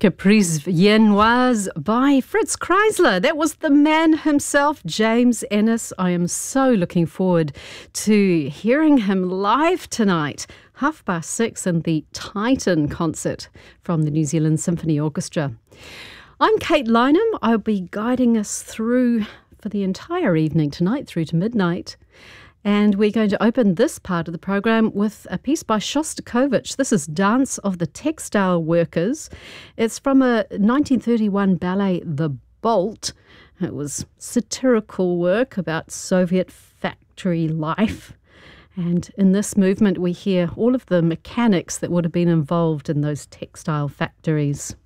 Caprice Viennoise by Fritz Kreisler. That was the man himself, James Ennis. I am so looking forward to hearing him live tonight, 6:30 in the Titan concert from the New Zealand Symphony Orchestra. I'm Kate Lynham. I'll be guiding us through for the entire evening tonight, through to midnight. And we're going to open this part of the program with a piece by Shostakovich. This is Dance of the Textile Workers. It's from a 1931 ballet, The Bolt. It was satirical work about Soviet factory life. And in this movement, we hear all of the mechanics that would have been involved in those textile factories.